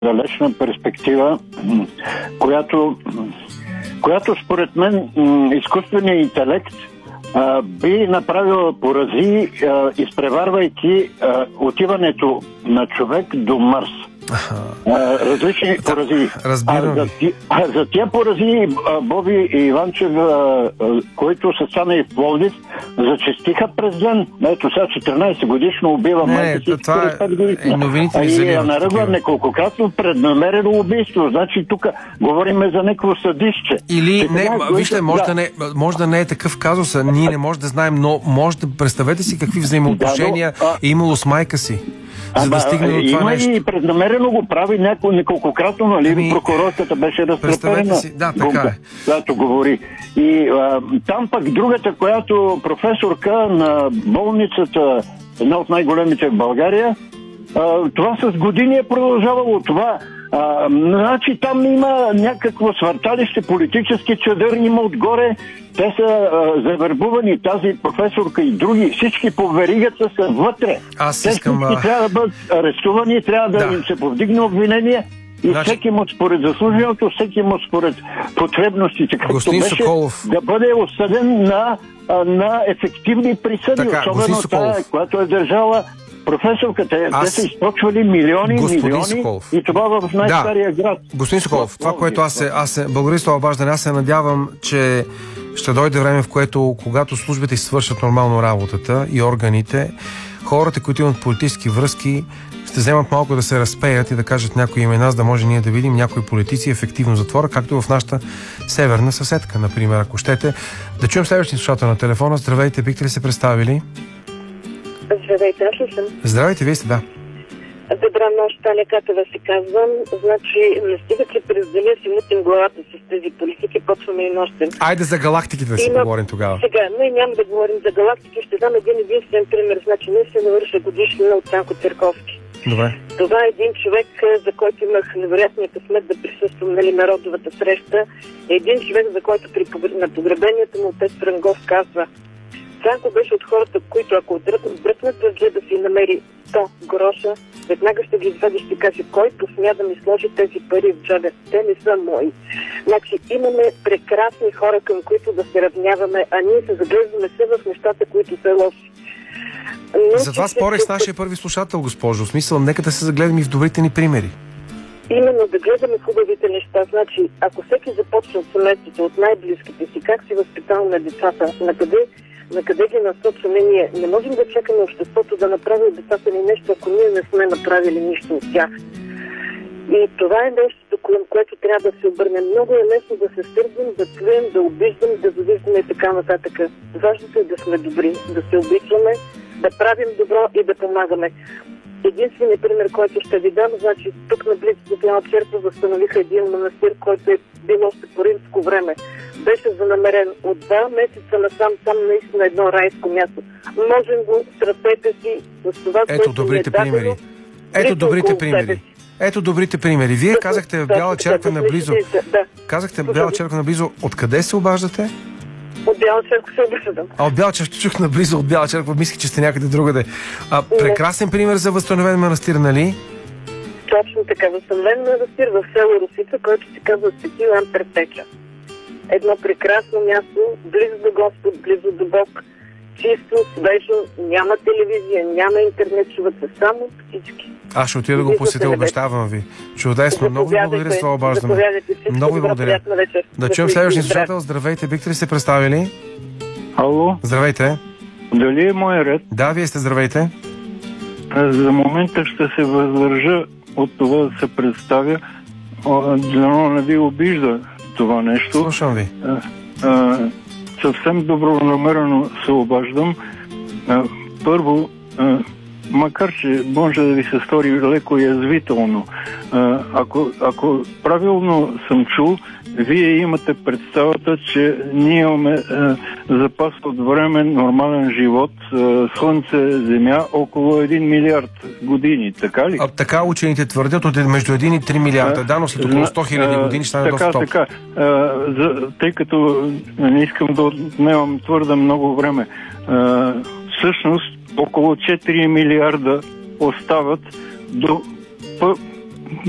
далечна перспектива, която според мен изкуственият интелект би направила порази, изпреварвайки отиването на човек до Марс. Различни порази. За тия порази Боби и Иванчев, които са станали в Пловдив, зачестиха през ден. Ето сега 14 годишно убива майка си 45 годишна. И наръгва неколкократно преднамерено убийство. Значи тук говориме за някакво съдище. Или вижте, може да не е такъв казус, ние не може да знаем, но може да представете си какви взаимоотношения е имало с майка си. За да стигне до това нещо. И преднамерено го прави неколкократно, нали? Прокурорката беше разтреперена. Да, така е. Която говори. И там пък другата, която професорка на болницата, една от най-големите в България, това с години е продължавало това. Значи там има някакво свърталище, политически чадър, има отгоре. Те са завербувани, тази професорка и други, всички по веригата са вътре. Всички трябва да бъдат арестувани, трябва да им се повдигне обвинение и всеки му според заслуженото, всеки му според потребностите, както беше, Соколов, да бъде осъден на ефективни присъди, особено тая, която е държала професорката. Те са източвали милиони и това в най-стария град. Господин Соколов, това, което благодаря за това обаждане, аз се надявам, че ще дойде време, в което, когато службите си свършат нормално работата и органите, хората, които имат политически връзки, ще вземат малко да се разпеят и да кажат някои имена, за да може ние да видим някои политици ефективно затвора, както в нашата северна съседка, например, ако щете. Да чуем следващия слушател на телефона. Здравейте, бихте ли се представили? Здравейте, аз ли съм? Здравейте, вие сте, да. Добра нощ, Таня Катева се казвам. Значи, не стига, че през деня си мутим главата с тези политики, почваме и нощем. Айде за галактиките да си говорим тогава. Сега, няма да говорим за галактики, ще дам един единствен пример. Значи, не се навърша годишнина от Цанко Церковски. Добре. Това е един човек, за който имах невероятния късмет да присъствам на родовата среща. Един човек, за който на погребението му отец Франгов казва: Цанко беше от хората, които ако бръкнат в джеба си и намери 100 гроша, веднага ще ги изведе и ще каже: кой посмя да ми сложи тези пари в джеба? Те не са мои. Значи имаме прекрасни хора, към които да се равняваме, а ние се заглеждаме се в нещата, които са лоши. Затова спорех с нашия първи слушател, госпожо. В смисъл, нека да се загледаме и в добрите ни примери. Именно да гледаме хубавите неща. Значи, ако всеки започне от семейството, от най-близките си, как си възпитал на децата, на къде ги насочваме ние. Не можем да чакаме обществото да направи от децата ни нещо, ако ние не сме направили нищо от тях. И това е нещо, към което трябва да се обърнем. Много е лесно да се сърдим, да тлеем, да обиждам, да завиждаме и така нататък. Важното е да сме добри, да се обичаме, да правим добро и да помагаме. Единственият пример, който ще ви дам, значи тук наблизо до Бяла черква възстановиха един манастир, който е бил още по римско време. Беше занамерен от 2 месеца насам, там наистина едно райско място. Можем го, сръпете си с това, което добрите примери. Ето добрите примери. Вие казахте в Бяла черква наблизо. Казахте в Бяла черква наблизо. Откъде се обаждате? От Бяла черква се обръщам. От Бяла черква, чух наблизо от Бяла черква, мислих, че сте някъде другаде. Прекрасен пример за възстановен манастир, нали? Точно така, възстановен манастир в село Русица, който се казва Свети Йоан Предтеча. Едно прекрасно място, близо до Господ, близо до Бог, чисто, свежо, няма телевизия, няма интернет, чуват се само птички. Аз ще отида да го посетя, обещавам ви. Чудесно, много ви благодаря за това обаждане. Много ви благодаря. Да чуем следващия слушател. Здравейте, бихте ли се представили? Ало. Здравейте. Дали е мой ред? Да, вие сте, здравейте. За момента ще се въздържа от това да се представя. Дано не ви обижда това нещо. Слушам ви. Съвсем добронамерено се обаждам. Първо, макар че може да ви се стори леко язвително, ако правилно съм чул, вие имате представата, че ние имаме запас от време, нормален живот, Слънце, Земя, около 1 милиард години, така ли? Така учените твърдят, от между 1 и 3 милиарда. Да, но след около 100 хиляди години ще стане доста топ. Така. Тъй като не искам да отнемам твърде много време, всъщност около 4 милиарда остават до